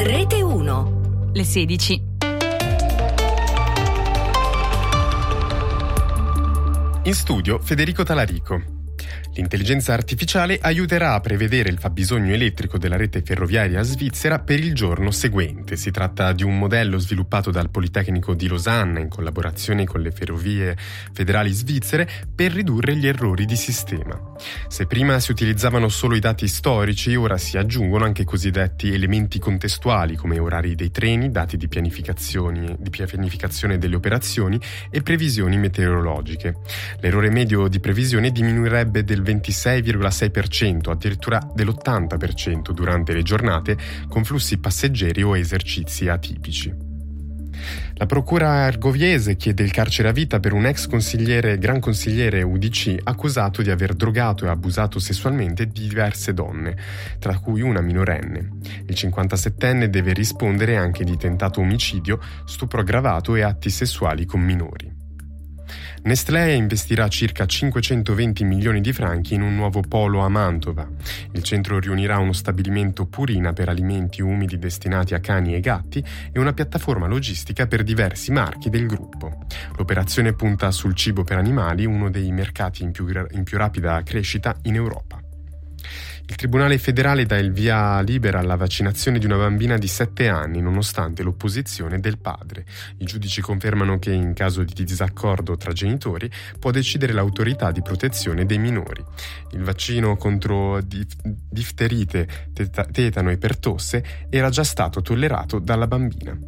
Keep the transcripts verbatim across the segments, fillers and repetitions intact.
Rete uno. Le sedici. In studio Federico Talarico. L'intelligenza artificiale aiuterà a prevedere il fabbisogno elettrico della rete ferroviaria svizzera per il giorno seguente. Si tratta di un modello sviluppato dal Politecnico di Losanna in collaborazione con le ferrovie federali svizzere per ridurre gli errori di sistema. Se prima si utilizzavano solo i dati storici, ora si aggiungono anche i cosiddetti elementi contestuali come orari dei treni, dati di pianificazioni, di pianificazione delle operazioni e previsioni meteorologiche. L'errore medio di previsione diminuirebbe del ventisei virgola sei per cento, addirittura dell'ottanta per cento durante le giornate con flussi passeggeri o esercizi atipici. La procura argoviese chiede il carcere a vita per un ex consigliere, gran consigliere U D C accusato di aver drogato e abusato sessualmente di diverse donne, tra cui una minorenne. Il cinquantasettenne deve rispondere anche di tentato omicidio, stupro aggravato e atti sessuali con minori. Nestlé investirà circa cinquecentoventi milioni di franchi in un nuovo polo a Mantova. Il centro riunirà uno stabilimento Purina per alimenti umidi destinati a cani e gatti e una piattaforma logistica per diversi marchi del gruppo. L'operazione punta sul cibo per animali, uno dei mercati in più, in più rapida crescita in Europa. Il Tribunale federale dà il via libera alla vaccinazione di una bambina di sette anni, nonostante l'opposizione del padre. I giudici confermano che in caso di disaccordo tra genitori può decidere l'autorità di protezione dei minori. Il vaccino contro dif- difterite, teta- tetano e pertosse era già stato tollerato dalla bambina.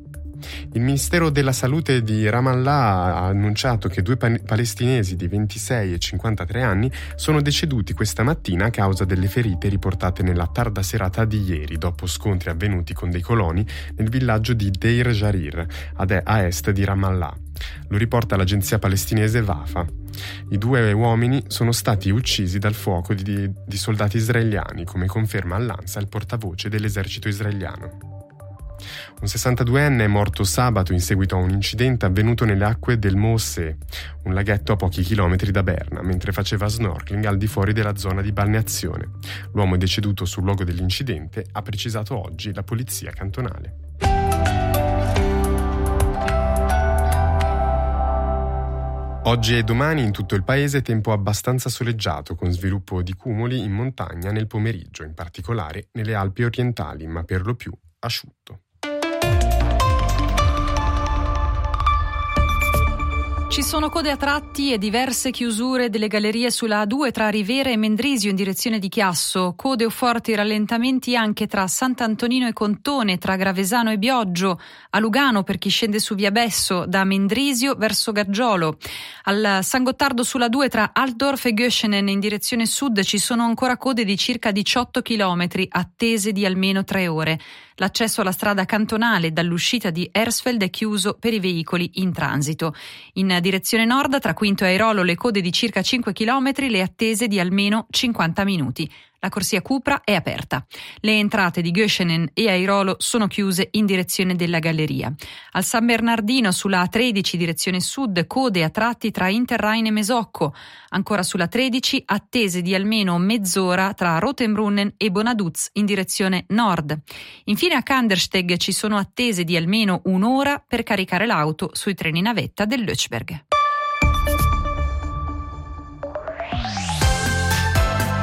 Il Ministero della Salute di Ramallah ha annunciato che due pa- palestinesi di ventisei e cinquantatré anni sono deceduti questa mattina a causa delle ferite riportate nella tarda serata di ieri, dopo scontri avvenuti con dei coloni nel villaggio di Deir Jarir, ad e- a est di Ramallah. Lo riporta l'agenzia palestinese Wafa. I due uomini sono stati uccisi dal fuoco di, di soldati israeliani, come conferma all'Ansa il portavoce dell'esercito israeliano. Un sessantaduenne è morto sabato in seguito a un incidente avvenuto nelle acque del Moossee, un laghetto a pochi chilometri da Berna, mentre faceva snorkeling al di fuori della zona di balneazione. L'uomo è deceduto sul luogo dell'incidente, ha precisato oggi la polizia cantonale. Oggi e domani in tutto il paese tempo abbastanza soleggiato, con sviluppo di cumuli in montagna nel pomeriggio, in particolare nelle Alpi orientali, ma per lo più asciutto. Ci sono code a tratti e diverse chiusure delle gallerie sulla A due tra Rivera e Mendrisio in direzione di Chiasso, code o forti rallentamenti anche tra Sant'Antonino e Contone, tra Gravesano e Bioggio, a Lugano per chi scende su via Besso, da Mendrisio verso Gargiolo. Al San Gottardo sulla A due tra Altdorf e Göschenen in direzione sud ci sono ancora code di circa diciotto chilometri, attese di almeno tre ore. L'accesso alla strada cantonale dall'uscita di Hersfeld è chiuso per i veicoli in transito. In direzione nord, tra Quinto e Airolo, le code di circa cinque chilometri, le attese di almeno cinquanta minuti. La corsia Cupra è aperta. Le entrate di Göschenen e Airolo sono chiuse in direzione della galleria. Al San Bernardino sulla A tredici direzione sud, code a tratti tra Interrhein e Mesocco. Ancora sulla tredici, attese di almeno mezz'ora tra Rotenbrunnen e Bonaduz in direzione nord. Infine a Kandersteg ci sono attese di almeno un'ora per caricare l'auto sui treni navetta del Lötschberg.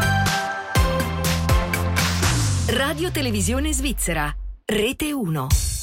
Radio Televisione Svizzera, Rete uno.